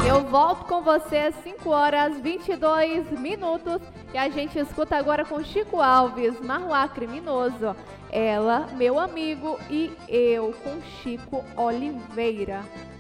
Eu volto com você às 5h22 e a gente escuta agora com Chico Alves, Marruá Criminoso. Ela, meu amigo e eu com Chico Oliveira.